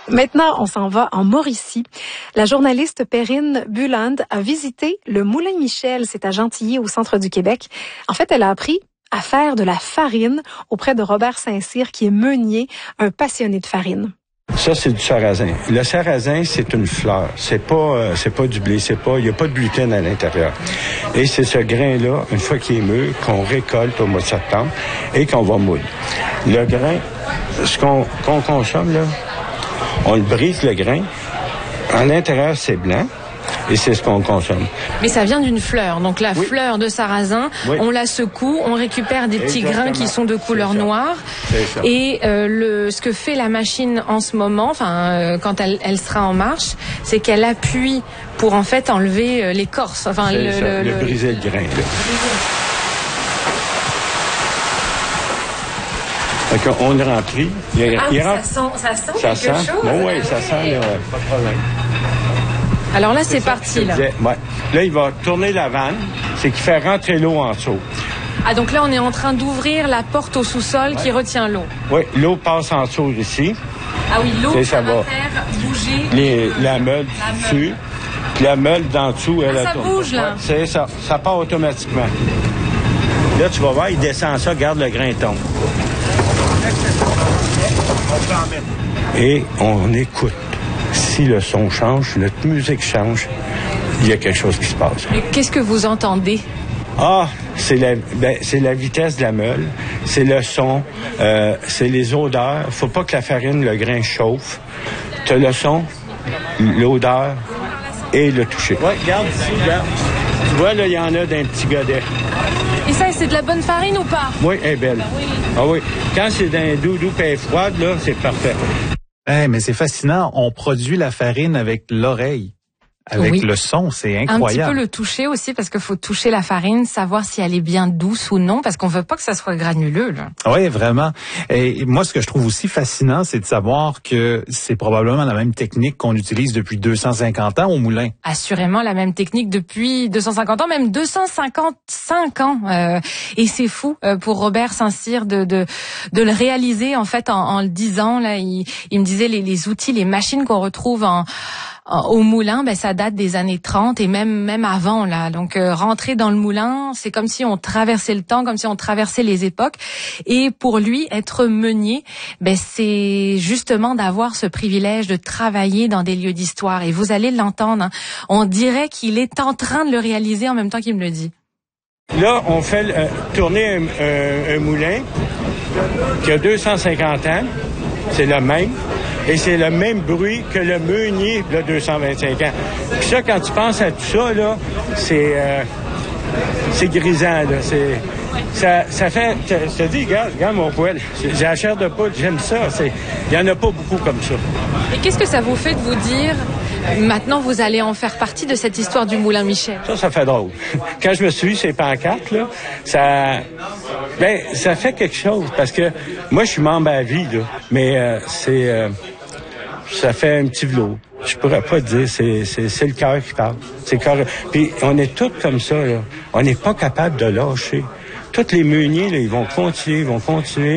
Maintenant, on s'en va en Mauricie. La journaliste Perrine Buland a visité le Moulin Michel, c'est à Gentilly, au centre du Québec. En fait, elle a appris à faire de la farine auprès de Robert Saint-Cyr, qui est meunier, un passionné de farine. Ça, c'est du sarrasin. Le sarrasin, c'est une fleur. C'est pas du blé. Il y a pas de gluten à l'intérieur. Et c'est ce grain-là, une fois qu'il est mûr, qu'on récolte au mois de septembre et qu'on va moudre. Le grain, ce qu'on consomme, là, on le brise, le grain. À l'intérieur, c'est blanc. Et c'est ce qu'on consomme. Mais ça vient d'une fleur. Donc la fleur de sarrasin, on la secoue, on récupère des petits grains qui sont de couleur noire. Et ce que fait la machine en ce moment, quand elle sera en marche, c'est qu'elle appuie pour en fait enlever l'écorce. Enfin, le briser le grain. Donc, on le remplit. Ça sent quelque chose. Oui, ça sent, là, pas de problème. Alors là, c'est parti. Là. Ouais. Là, il va tourner la vanne. C'est qu'il fait rentrer l'eau en dessous. Ah, donc là, on est en train d'ouvrir la porte au sous-sol qui retient l'eau. Oui, l'eau passe en dessous ici. Ah oui, l'eau, ça va faire bouger la meule dessus. Puis la meule d'en dessous, elle ça bouge, là. C'est ça. Ça part automatiquement. Là, tu vas voir, il descend ça, garde le grain tombe. Et on écoute. Si le son change, notre musique change, il y a quelque chose qui se passe. Mais qu'est-ce que vous entendez? Ah, c'est la vitesse de la meule, c'est le son, c'est les odeurs. Faut pas que la farine, le grain chauffe. T'as le son, l'odeur et le toucher. Oui, regarde ici, regarde. Tu vois, là, il y en a d'un petit godet. Et ça, c'est de la bonne farine ou pas? Oui, elle est belle. Oui. Ah oui. Quand c'est d'un doux et elle est froide, là, c'est parfait. Mais c'est fascinant. On produit la farine avec l'oreille. Avec le son, c'est incroyable. Un petit peu le toucher aussi, parce qu'il faut toucher la farine, savoir si elle est bien douce ou non, parce qu'on veut pas que ça soit granuleux, là. Oui, vraiment. Et moi, ce que je trouve aussi fascinant, c'est de savoir que c'est probablement la même technique qu'on utilise depuis 250 ans au moulin. Assurément la même technique depuis 250 ans, même 255 ans. Et c'est fou pour Robert Saint-Cyr de le réaliser, en fait, en le disant, là, il me disait les outils, les machines qu'on retrouve au moulin, ça date des années 30 et même avant, là. Donc rentrer dans le moulin, c'est comme si on traversait le temps, comme si on traversait les époques. Et pour lui, être meunier, c'est justement d'avoir ce privilège de travailler dans des lieux d'histoire. Et vous allez l'entendre, hein. On dirait qu'il est en train de le réaliser en même temps qu'il me le dit. Là, on fait tourner un moulin qui a 250 ans. C'est le même. Et c'est le même bruit que le meunier de 225 ans. Puis ça, quand tu penses à tout ça, là, c'est grisant, là. Ça fait... Je te dis, regarde mon poêle. J'ai la chair de poule, j'aime ça. Il y en a pas beaucoup comme ça. Et qu'est-ce que ça vous fait de vous dire... Maintenant, vous allez en faire partie de cette histoire du Moulin Michel. Ça fait drôle. Quand je me suis vu ces pancartes, là, ça fait quelque chose. Parce que moi, je suis membre à vie, là. Mais ça fait un petit velours. Je pourrais pas te dire, c'est le cœur qui parle. C'est le cœur. Puis on est tous comme ça, là. On n'est pas capable de lâcher. Tous les meuniers, là, ils vont continuer.